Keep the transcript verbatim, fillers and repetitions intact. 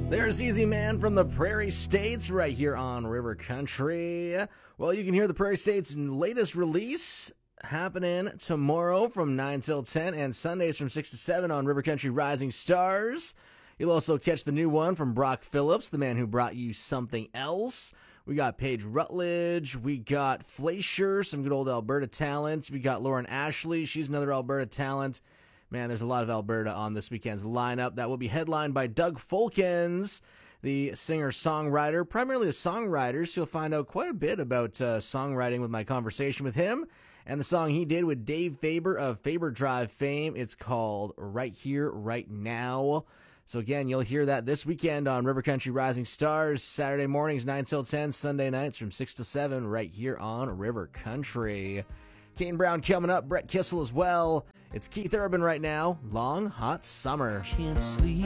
There's Easy Man from the Prairie States right here on River Country. Well, you can hear the Prairie States' latest release happening tomorrow from nine till ten and Sundays from six to seven on River Country Rising Stars. You'll also catch the new one from Brock Phillips, the man who brought you Something Else. We got Paige Rutledge. We got Fleischer, some good old Alberta talent. We got Lauren Ashley. She's another Alberta talent. Man, there's a lot of Alberta on this weekend's lineup. That will be headlined by Doug Folkens, the singer-songwriter, primarily a songwriter, so you'll find out quite a bit about uh, songwriting with my conversation with him. And the song he did with Dave Faber of Faber Drive fame, it's called Right Here, Right Now. So again, you'll hear that this weekend on River Country Rising Stars, Saturday mornings nine till ten, Sunday nights from six to seven, right here on River Country. Kane Brown coming up, Brett Kissel as well. It's Keith Urban right now. Long, hot summer. Can't sleep.